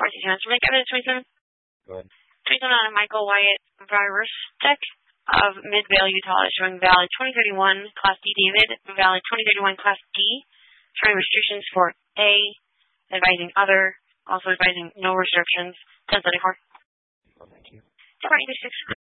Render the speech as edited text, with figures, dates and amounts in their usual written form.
Months. Make evidence 27. Go ahead. 27 on a Michael Wyatt virus deck of Midvale, Utah, showing valid 2031 Class D David, valid 2031 Class D, showing restrictions for A, advising other, also advising no restrictions. 1034. Well, thank you. 486.